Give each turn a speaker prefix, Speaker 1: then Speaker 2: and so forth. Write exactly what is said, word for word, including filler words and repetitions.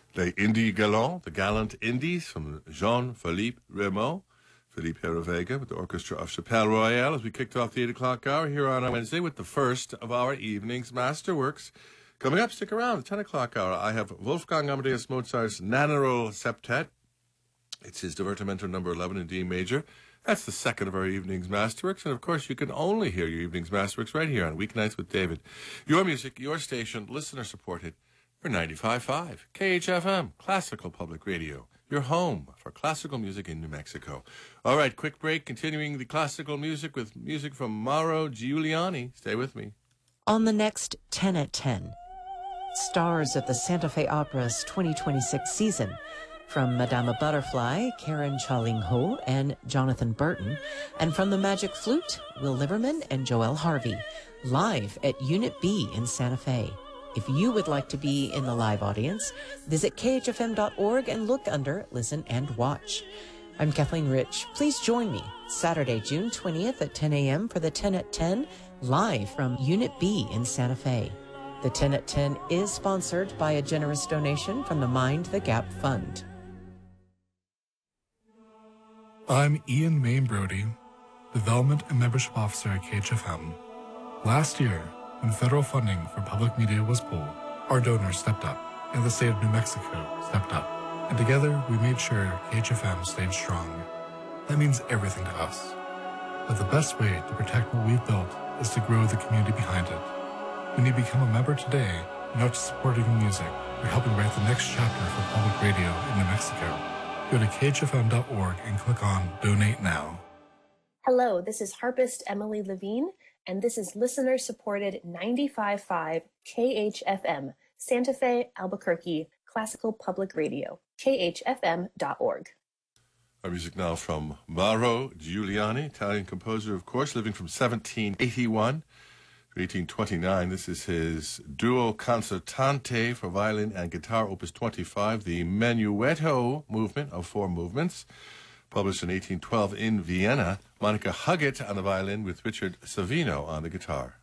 Speaker 1: Les Indies Galants, the Gallant Indies, from Jean-Philippe Rameau, Philippe Herrevega, with the orchestra of Chapelle Royale, as we kicked off the eight o'clock hour here on our Wednesday with the first of our evening's masterworks. Coming up, stick around, the ten o'clock hour, I have Wolfgang Amadeus Mozart's Nannerl Septet. It's his Divertimento number eleven in D major. That's the second of our evening's masterworks. And, of course, you can only hear your evening's masterworks right here on Weeknights with David. Your music, your station, listener-supported for ninety-five point five. K H F M, Classical Public Radio. Your home for classical music in New Mexico. All right, quick break. Continuing the classical music with music from Mauro Giuliani. Stay with me.
Speaker 2: On the next ten at ten, stars of the Santa Fe Opera's twenty twenty-six season, from Madama Butterfly, Karen Chaling Ho and Jonathan Burton, and from the Magic Flute, Will Liverman and Joel Harvey, live at Unit B in Santa Fe. If you would like to be in the live audience, visit K H F M dot org and look under Listen and Watch. I'm Kathleen Rich. Please join me Saturday, June twentieth at ten a.m. for the ten at ten, live from Unit B in Santa Fe. The ten at ten is sponsored by a generous donation from the Mind the Gap Fund.
Speaker 3: I'm Ian Main Brody, Development and Membership Officer at K H F M. Last year, when federal funding for public media was pulled, our donors stepped up, and the state of New Mexico stepped up. And together, we made sure K H F M stayed strong. That means everything to us. But the best way to protect what we've built is to grow the community behind it. When you become a member today, you're not just supporting music, you're helping write the next chapter for public radio in New Mexico. Go to K H F M dot org and click on Donate Now.
Speaker 4: Hello, this is harpist Emily Levine, and this is listener-supported ninety-five point five K H F M, Santa Fe, Albuquerque, Classical Public Radio, K H F M dot org.
Speaker 1: Our music now from Mauro Giuliani, Italian composer, of course, living from seventeen eighty-one to eighteen twenty-nine. This is his duo concertante for violin and guitar, opus twenty-five, the Menuetto movement of four movements, published in eighteen twelve in Vienna. Monica Huggett on the violin with Richard Savino on the guitar.